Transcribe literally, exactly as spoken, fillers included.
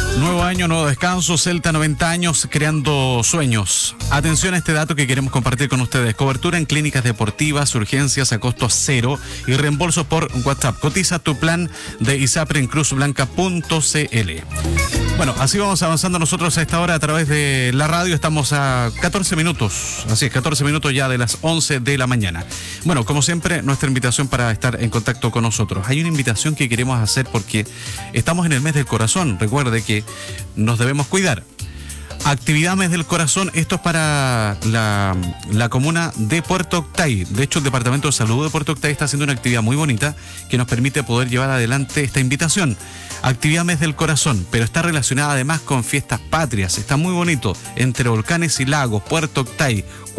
Nuevo año, nuevo descanso, Celta noventa años creando sueños. Atención a este dato que queremos compartir con ustedes. Cobertura en clínicas deportivas, urgencias a costo cero y reembolso por WhatsApp. Cotiza tu plan de ISAPRE en cruz blanca punto c l. Bueno, así vamos avanzando nosotros a esta hora a través de la radio. Estamos a catorce minutos, así es, catorce minutos ya de las once de la mañana. Bueno, como siempre, nuestra invitación para estar en contacto con nosotros. Hay una invitación que queremos hacer porque estamos en el mes del corazón. Recuerde que nos debemos cuidar. Actividad Mes del Corazón, esto es para la, la comuna de Puerto Octay. De hecho, el Departamento de Salud de Puerto Octay está haciendo una actividad muy bonita que nos permite poder llevar adelante esta invitación. Actividad Mes del Corazón, pero está relacionada además con fiestas patrias. Está muy bonito, entre volcanes y lagos, Puerto Octay.